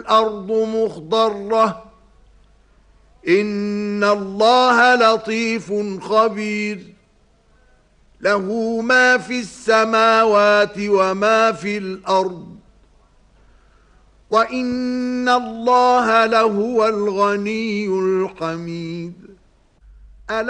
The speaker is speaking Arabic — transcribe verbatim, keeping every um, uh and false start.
الأرض مخضرة إن الله لطيف خبير له ما في السماوات وما في الأرض وإن الله لهو الغني الحميد